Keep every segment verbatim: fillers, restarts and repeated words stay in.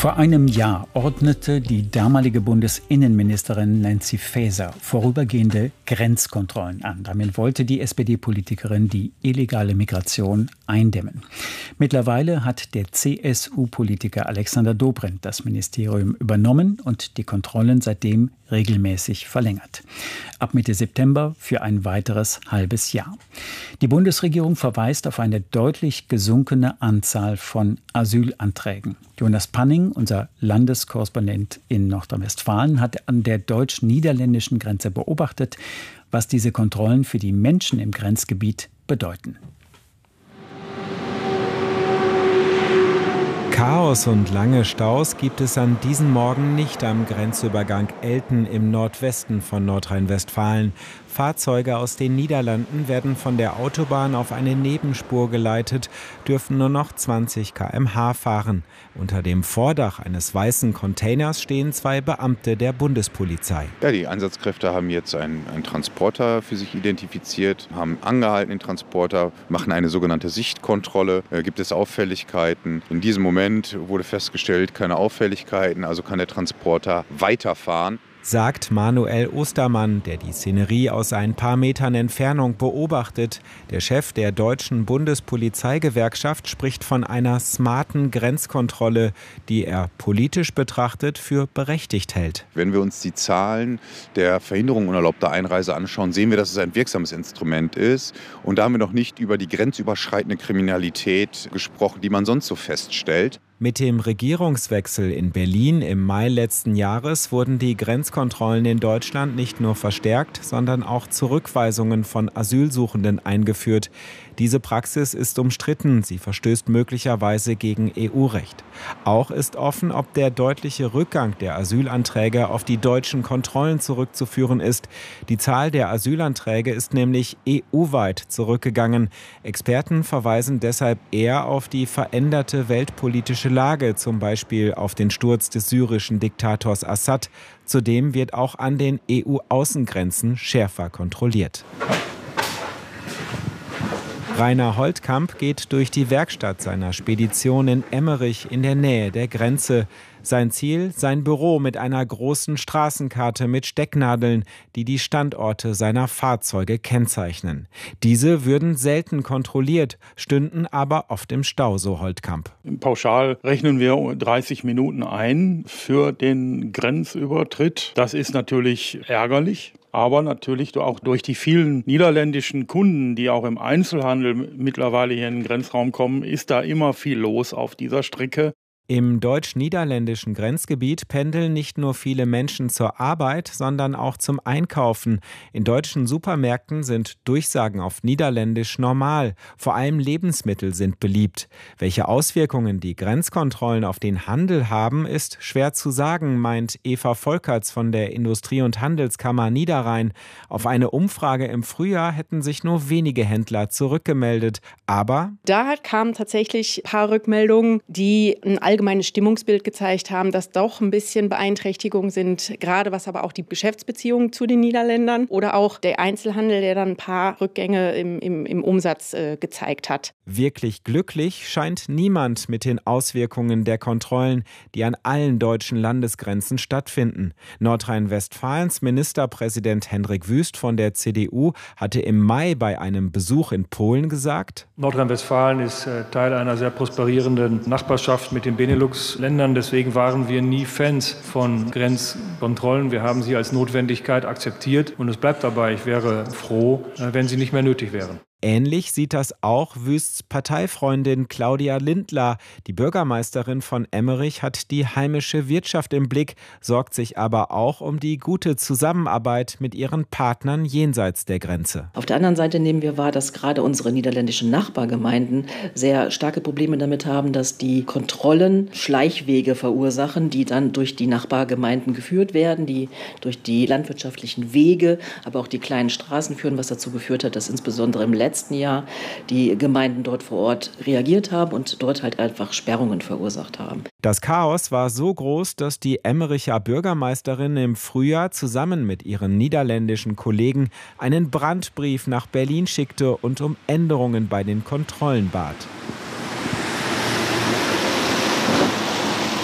Vor einem Jahr ordnete die damalige Bundesinnenministerin Nancy Faeser vorübergehende Grenzkontrollen an. Damit wollte die S P D-Politikerin die illegale Migration eindämmen. Mittlerweile hat der C S U-Politiker Alexander Dobrindt das Ministerium übernommen und die Kontrollen seitdem regelmäßig verlängert. Ab Mitte September für ein weiteres halbes Jahr. Die Bundesregierung verweist auf eine deutlich gesunkene Anzahl von Asylanträgen. Jonas Panning, unser Landeskorrespondent in Nordrhein-Westfalen, hat an der deutsch-niederländischen Grenze beobachtet, was diese Kontrollen für die Menschen im Grenzgebiet bedeuten. Chaos und lange Staus gibt es an diesem Morgen nicht am Grenzübergang Elten im Nordwesten von Nordrhein-Westfalen. Fahrzeuge aus den Niederlanden werden von der Autobahn auf eine Nebenspur geleitet, dürfen nur noch zwanzig Kilometer pro Stunde fahren. Unter dem Vordach eines weißen Containers stehen zwei Beamte der Bundespolizei. Ja, die Einsatzkräfte haben jetzt einen, einen Transporter für sich identifiziert, haben angehalten den Transporter, machen eine sogenannte Sichtkontrolle. Äh, gibt es Auffälligkeiten? In diesem Moment wurde festgestellt, keine Auffälligkeiten, also kann der Transporter weiterfahren. Sagt Manuel Ostermann, der die Szenerie aus ein paar Metern Entfernung beobachtet. Der Chef der deutschen Bundespolizeigewerkschaft spricht von einer smarten Grenzkontrolle, die er politisch betrachtet für berechtigt hält. Wenn wir uns die Zahlen der Verhinderung unerlaubter Einreise anschauen, sehen wir, dass es ein wirksames Instrument ist. Und da haben wir noch nicht über die grenzüberschreitende Kriminalität gesprochen, die man sonst so feststellt. Mit dem Regierungswechsel in Berlin im Mai letzten Jahres wurden die Grenzkontrollen in Deutschland nicht nur verstärkt, sondern auch Zurückweisungen von Asylsuchenden eingeführt. Diese Praxis ist umstritten, sie verstößt möglicherweise gegen E U-Recht. Auch ist offen, ob der deutliche Rückgang der Asylanträge auf die deutschen Kontrollen zurückzuführen ist. Die Zahl der Asylanträge ist nämlich E U-weit zurückgegangen. Experten verweisen deshalb eher auf die veränderte weltpolitische Lage, zum Beispiel auf den Sturz des syrischen Diktators Assad. Zudem wird auch an den E U-Außengrenzen schärfer kontrolliert. Rainer Holtkamp geht durch die Werkstatt seiner Spedition in Emmerich in der Nähe der Grenze. Sein Ziel, sein Büro mit einer großen Straßenkarte mit Stecknadeln, die die Standorte seiner Fahrzeuge kennzeichnen. Diese würden selten kontrolliert, stünden aber oft im Stau, so Holtkamp. Pauschal rechnen wir dreißig Minuten ein für den Grenzübertritt. Das ist natürlich ärgerlich. Aber natürlich auch durch die vielen niederländischen Kunden, die auch im Einzelhandel mittlerweile hier in den Grenzraum kommen, ist da immer viel los auf dieser Strecke. Im deutsch-niederländischen Grenzgebiet pendeln nicht nur viele Menschen zur Arbeit, sondern auch zum Einkaufen. In deutschen Supermärkten sind Durchsagen auf Niederländisch normal. Vor allem Lebensmittel sind beliebt. Welche Auswirkungen die Grenzkontrollen auf den Handel haben, ist schwer zu sagen, meint Eva Volkerts von der Industrie- und Handelskammer Niederrhein. Auf eine Umfrage im Frühjahr hätten sich nur wenige Händler zurückgemeldet. Aber da kamen tatsächlich ein paar Rückmeldungen, die ein allgemeines Stimmungsbild gezeigt haben, dass doch ein bisschen Beeinträchtigungen sind, gerade was aber auch die Geschäftsbeziehungen zu den Niederländern oder auch der Einzelhandel, der dann ein paar Rückgänge im, im, im Umsatz äh, gezeigt hat. Wirklich glücklich scheint niemand mit den Auswirkungen der Kontrollen, die an allen deutschen Landesgrenzen stattfinden. Nordrhein-Westfalens Ministerpräsident Hendrik Wüst von der C D U hatte im Mai bei einem Besuch in Polen gesagt: Nordrhein-Westfalen ist äh, Teil einer sehr prosperierenden Nachbarschaft mit den Benelux-Ländern. Deswegen waren wir nie Fans von Grenzkontrollen. Wir haben sie als Notwendigkeit akzeptiert und es bleibt dabei. Ich wäre froh, äh, wenn sie nicht mehr nötig wären. Ähnlich sieht das auch Wüsts Parteifreundin Claudia Lindler. Die Bürgermeisterin von Emmerich hat die heimische Wirtschaft im Blick, sorgt sich aber auch um die gute Zusammenarbeit mit ihren Partnern jenseits der Grenze. Auf der anderen Seite nehmen wir wahr, dass gerade unsere niederländischen Nachbargemeinden sehr starke Probleme damit haben, dass die Kontrollen Schleichwege verursachen, die dann durch die Nachbargemeinden geführt werden, die durch die landwirtschaftlichen Wege, aber auch die kleinen Straßen führen, was dazu geführt hat, dass insbesondere im letzten Jahr die Gemeinden dort vor Ort reagiert haben und dort halt einfach Sperrungen verursacht haben. Das Chaos war so groß, dass die Emmericher Bürgermeisterin im Frühjahr zusammen mit ihren niederländischen Kollegen einen Brandbrief nach Berlin schickte und um Änderungen bei den Kontrollen bat.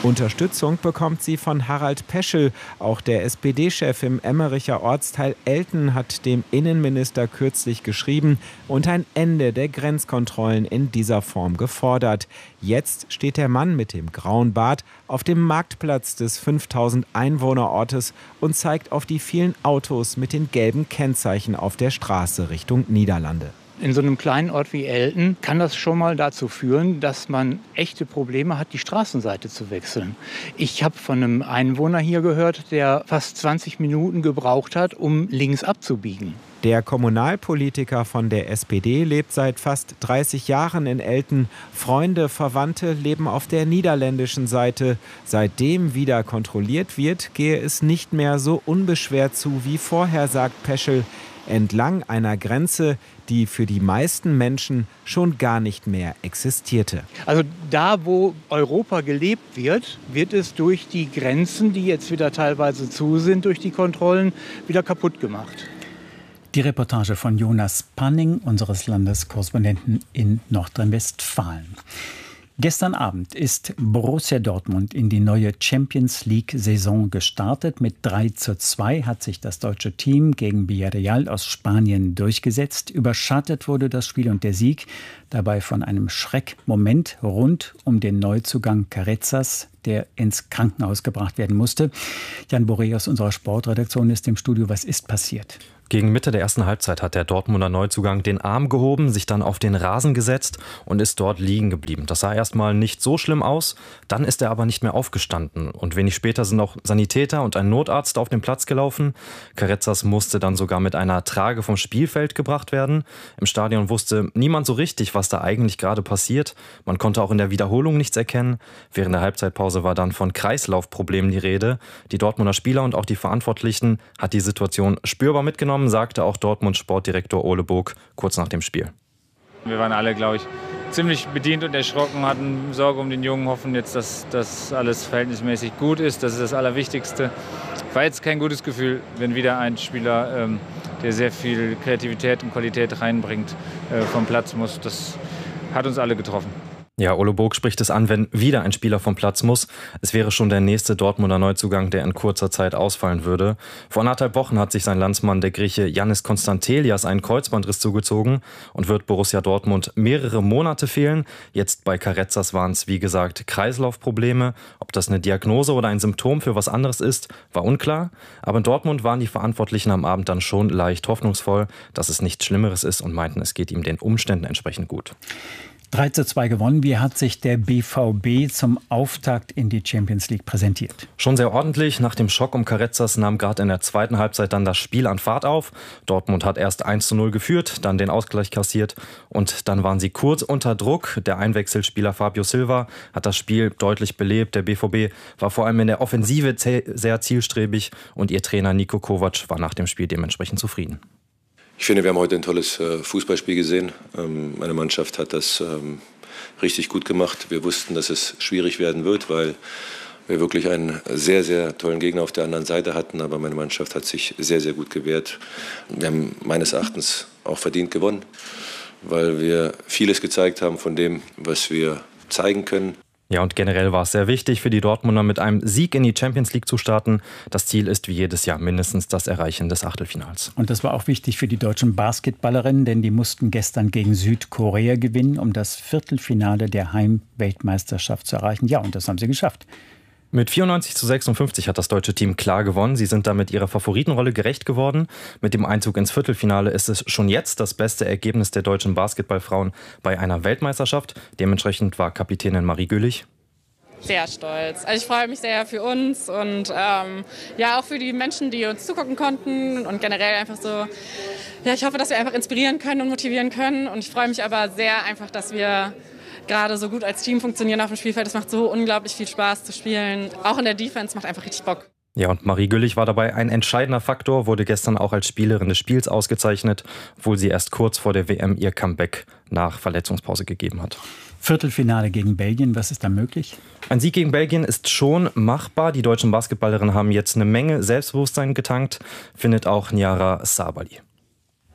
Unterstützung bekommt sie von Harald Peschel. Auch der S P D-Chef im Emmericher Ortsteil Elten hat dem Innenminister kürzlich geschrieben und ein Ende der Grenzkontrollen in dieser Form gefordert. Jetzt steht der Mann mit dem grauen Bart auf dem Marktplatz des fünftausend Einwohnerortes und zeigt auf die vielen Autos mit den gelben Kennzeichen auf der Straße Richtung Niederlande. In so einem kleinen Ort wie Elten kann das schon mal dazu führen, dass man echte Probleme hat, die Straßenseite zu wechseln. Ich habe von einem Einwohner hier gehört, der fast zwanzig Minuten gebraucht hat, um links abzubiegen. Der Kommunalpolitiker von der S P D lebt seit fast dreißig Jahren in Elten. Freunde, Verwandte leben auf der niederländischen Seite. Seitdem wieder kontrolliert wird, gehe es nicht mehr so unbeschwert zu wie vorher, sagt Peschel. Entlang einer Grenze, die für die meisten Menschen schon gar nicht mehr existierte. Also da, wo Europa gelebt wird, wird es durch die Grenzen, die jetzt wieder teilweise zu sind, durch die Kontrollen, wieder kaputt gemacht. Die Reportage von Jonas Panning, unseres Landeskorrespondenten in Nordrhein-Westfalen. Gestern Abend ist Borussia Dortmund in die neue Champions-League-Saison gestartet. Mit drei zu zwei hat sich das deutsche Team gegen Villarreal aus Spanien durchgesetzt. Überschattet wurde das Spiel und der Sieg dabei von einem Schreckmoment rund um den Neuzugang Carezas, der ins Krankenhaus gebracht werden musste. Jan Boré aus unserer Sportredaktion ist im Studio. Was ist passiert? Gegen Mitte der ersten Halbzeit hat der Dortmunder Neuzugang den Arm gehoben, sich dann auf den Rasen gesetzt und ist dort liegen geblieben. Das sah erstmal nicht so schlimm aus, dann ist er aber nicht mehr aufgestanden. Und wenig später sind auch Sanitäter und ein Notarzt auf den Platz gelaufen. Carezas musste dann sogar mit einer Trage vom Spielfeld gebracht werden. Im Stadion wusste niemand so richtig, was da eigentlich gerade passiert. Man konnte auch in der Wiederholung nichts erkennen. Während der Halbzeitpause war dann von Kreislaufproblemen die Rede. Die Dortmunder Spieler und auch die Verantwortlichen hat die Situation spürbar mitgenommen, sagte auch Dortmunds Sportdirektor Ole Bog kurz nach dem Spiel. Wir waren alle, glaube ich, ziemlich bedient und erschrocken, hatten Sorge um den Jungen, hoffen jetzt, dass das alles verhältnismäßig gut ist. Das ist das Allerwichtigste. War jetzt kein gutes Gefühl, wenn wieder ein Spieler, ähm, der sehr viel Kreativität und Qualität reinbringt, äh, vom Platz muss. Das hat uns alle getroffen. Ja, Ole Bog spricht es an, wenn wieder ein Spieler vom Platz muss. Es wäre schon der nächste Dortmunder Neuzugang, der in kurzer Zeit ausfallen würde. Vor anderthalb Wochen hat sich sein Landsmann, der Grieche Yannis Konstantelias, einen Kreuzbandriss zugezogen und wird Borussia Dortmund mehrere Monate fehlen. Jetzt bei Carezas waren es, wie gesagt, Kreislaufprobleme. Ob das eine Diagnose oder ein Symptom für was anderes ist, war unklar. Aber in Dortmund waren die Verantwortlichen am Abend dann schon leicht hoffnungsvoll, dass es nichts Schlimmeres ist und meinten, es geht ihm den Umständen entsprechend gut. drei zu zwei gewonnen. Wie hat sich der B V B zum Auftakt in die Champions League präsentiert? Schon sehr ordentlich. Nach dem Schock um Carezas nahm gerade in der zweiten Halbzeit dann das Spiel an Fahrt auf. Dortmund hat erst eins zu null geführt, dann den Ausgleich kassiert und dann waren sie kurz unter Druck. Der Einwechselspieler Fabio Silva hat das Spiel deutlich belebt. Der B V B war vor allem in der Offensive sehr zielstrebig und ihr Trainer Niko Kovac war nach dem Spiel dementsprechend zufrieden. Ich finde, wir haben heute ein tolles Fußballspiel gesehen. Meine Mannschaft hat das richtig gut gemacht. Wir wussten, dass es schwierig werden wird, weil wir wirklich einen sehr, sehr tollen Gegner auf der anderen Seite hatten. Aber meine Mannschaft hat sich sehr, sehr gut gewehrt. Wir haben meines Erachtens auch verdient gewonnen, weil wir vieles gezeigt haben von dem, was wir zeigen können. Ja, und generell war es sehr wichtig für die Dortmunder, mit einem Sieg in die Champions League zu starten. Das Ziel ist wie jedes Jahr mindestens das Erreichen des Achtelfinals. Und das war auch wichtig für die deutschen Basketballerinnen, denn die mussten gestern gegen Südkorea gewinnen, um das Viertelfinale der Heimweltmeisterschaft zu erreichen. Ja, und das haben sie geschafft. Mit vierundneunzig zu sechsundfünfzig hat das deutsche Team klar gewonnen. Sie sind damit ihrer Favoritenrolle gerecht geworden. Mit dem Einzug ins Viertelfinale ist es schon jetzt das beste Ergebnis der deutschen Basketballfrauen bei einer Weltmeisterschaft. Dementsprechend war Kapitänin Marie Güllich sehr stolz. Also ich freue mich sehr für uns und ähm, ja auch für die Menschen, die uns zugucken konnten und generell einfach so. Ja, ich hoffe, dass wir einfach inspirieren können und motivieren können. Und ich freue mich aber sehr einfach, dass wir gerade so gut als Team funktionieren auf dem Spielfeld. Es macht so unglaublich viel Spaß zu spielen. Auch in der Defense macht einfach richtig Bock. Ja, und Marie Güllich war dabei ein entscheidender Faktor, wurde gestern auch als Spielerin des Spiels ausgezeichnet, obwohl sie erst kurz vor der W M ihr Comeback nach Verletzungspause gegeben hat. Viertelfinale gegen Belgien, was ist da möglich? Ein Sieg gegen Belgien ist schon machbar. Die deutschen Basketballerinnen haben jetzt eine Menge Selbstbewusstsein getankt, findet auch Nyara Sabali.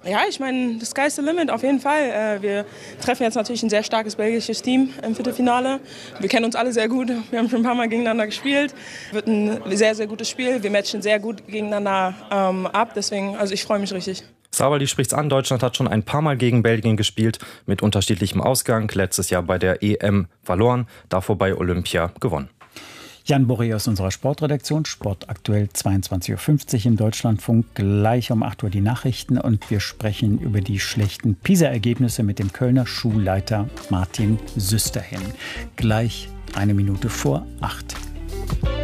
Ja, ich meine, das sky's the limit auf jeden Fall. Wir treffen jetzt natürlich ein sehr starkes belgisches Team im Viertelfinale. Wir kennen uns alle sehr gut. Wir haben schon ein paar Mal gegeneinander gespielt. Wird ein sehr, sehr gutes Spiel. Wir matchen sehr gut gegeneinander ähm, ab. Deswegen, also ich freue mich richtig. Saberli spricht's an. Deutschland hat schon ein paar Mal gegen Belgien gespielt, mit unterschiedlichem Ausgang. Letztes Jahr bei der E M verloren, davor bei Olympia gewonnen. Jan Boré aus unserer Sportredaktion, Sport aktuell zweiundzwanzig Uhr fünfzig im Deutschlandfunk, gleich um acht Uhr die Nachrichten und wir sprechen über die schlechten PISA-Ergebnisse mit dem Kölner Schulleiter Martin Süsterhen. Gleich eine Minute vor acht.